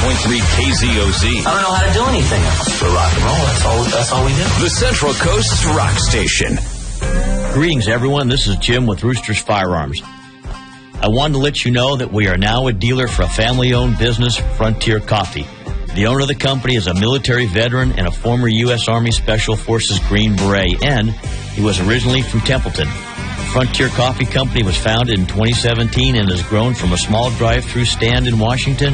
KZOZ. I don't know how to do anything else but rock and roll. That's all we do. The Central Coast Rock Station. Greetings, everyone. This is Jim with Roosters Firearms. I wanted to let you know that we are now a dealer for a family-owned business, Frontier Coffee. The owner of the company is a military veteran and a former U.S. Army Special Forces Green Beret, and he was originally from Templeton. Frontier Coffee Company was founded in 2017 and has grown from a small drive-through stand in Washington